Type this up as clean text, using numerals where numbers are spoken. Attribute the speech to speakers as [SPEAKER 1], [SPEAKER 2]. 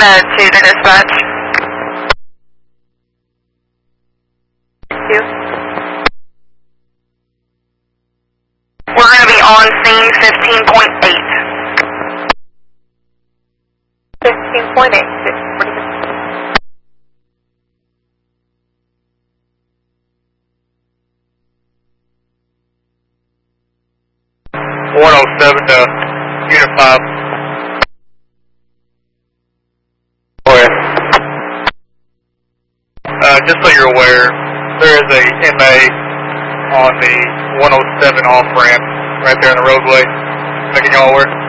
[SPEAKER 1] 2 to dispatch. Thank you. We're going to be on scene 15.8. 15.8.
[SPEAKER 2] 107 to Unit 5. Oh yeah. Just so you're aware, there is a MA on the 107 off ramp right there in the roadway, making y'all aware.